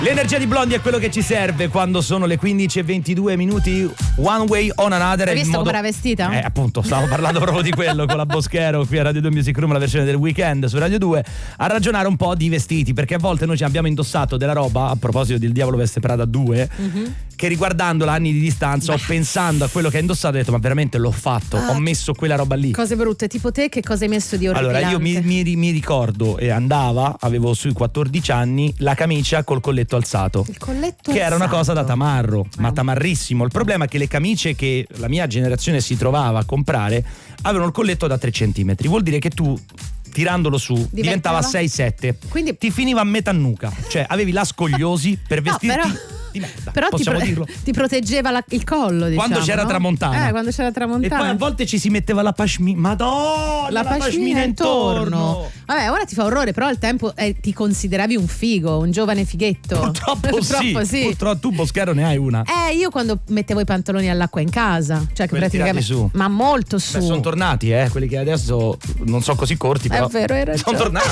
L'energia di Blondie è quello che ci serve quando sono le 15:22. One Way on Another. Hai visto come era vestita? Appunto, stavo parlando proprio di quello con la Boschero qui a Radio 2 Music Room, la versione del weekend su Radio 2, a ragionare un po' di vestiti, perché a volte noi ci abbiamo indossato della roba, a proposito del Diavolo Veste Prada 2, che riguardandola anni di distanza, pensando a quello che hai indossato, ho detto ma veramente l'ho fatto, ho messo quella roba lì. Cose brutte, tipo te, che cosa hai messo di orripilante? Allora io mi ricordo, avevo sui 14 anni, la camicia col colletto alzato. Il colletto che alzato. era una cosa da tamarro, ma tamarrissimo. Il problema è che le camicie che la mia generazione si trovava a comprare avevano il colletto da 3 centimetri. Vuol dire che tu, tirandolo su, diventava 6-7. Quindi ti finiva a metà nuca, cioè avevi la scogliosi per vestirti di merda. Però dirlo? ti proteggeva il collo, diciamo, quando c'era tramontana. Quando c'era tramontana. E poi a volte ci si metteva la pashmina. Madonna, la pashmina intorno. Vabbè, ora ti fa orrore, però al tempo ti consideravi un figo, un giovane fighetto. Purtroppo sì. Purtroppo tu, Boschero, ne hai una. Io quando mettevo i pantaloni all'acqua in casa, cioè che praticamente su. Ma molto su. Sono tornati, quelli che adesso non sono così corti, però. È vero, hai ragione. Sono tornati.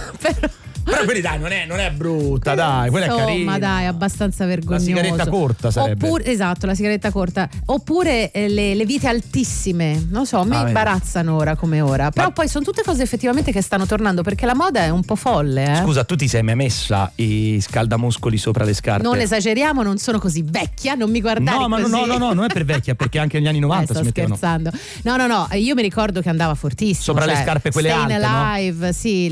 Però quelli dai, non è brutta, dai, quella è carina. Ma dai, abbastanza vergognoso. La sigaretta corta sarebbe. Esatto, la sigaretta corta. Oppure le vite altissime. Non so, mi imbarazzano ora come ora. Però poi sono tutte cose effettivamente che stanno tornando, perché la moda è un po' folle. Scusa, tu ti sei mai messa i scaldamuscoli sopra le scarpe? Non esageriamo, non sono così vecchia, non mi guardare così. No, non è per vecchia, perché anche negli anni 90 si mettevano. Sto scherzando. No, io mi ricordo che andava fortissimo. Sopra le scarpe quelle alte, Alive, no? Sì,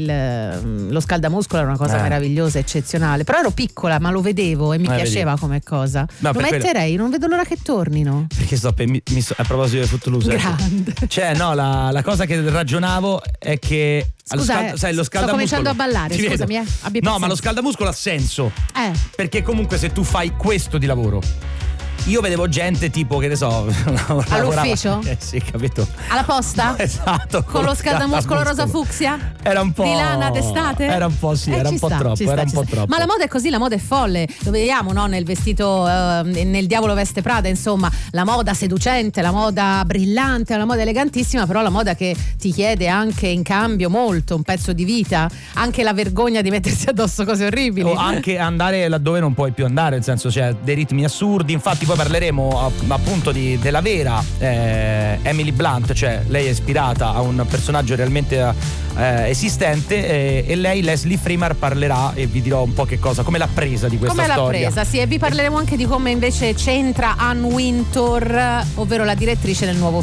lo scaldamuscolo era una cosa meravigliosa, eccezionale. Però ero piccola, ma lo vedevo e mi piaceva come cosa. Lo metterei, non vedo l'ora che tornino. Perché a proposito di Footloose, grande. Cioè, no, la cosa che ragionavo è che scusa, sai, lo scaldamuscolo, sto cominciando a ballare, scusami, No, ma lo scaldamuscolo ha senso. Perché comunque se tu fai questo di lavoro, io vedevo gente tipo, che ne so, all'ufficio? Sì, capito. Alla posta? Esatto. Con lo scaldamuscolo rosa fucsia? Era un po'. Di lana d'estate? Era un po', sì, era un po' troppo. Ma la moda è così, la moda è folle. Lo vediamo, no? Nel vestito, nel Diavolo Veste Prada, insomma, la moda seducente, la moda brillante, la moda elegantissima, però la moda che ti chiede anche in cambio molto, un pezzo di vita, anche la vergogna di mettersi addosso cose orribili. O anche andare laddove non puoi più andare, nel senso, cioè, dei ritmi assurdi. Infatti poi parleremo appunto della vera Emily Blunt, cioè lei è ispirata a un personaggio realmente esistente, e lei, Leslie Freeman, parlerà e vi dirò un po' che cosa, come l'ha presa di questa storia. Come l'ha presa, sì, e vi parleremo anche di come invece c'entra Anne Wintour, ovvero la direttrice del nuovo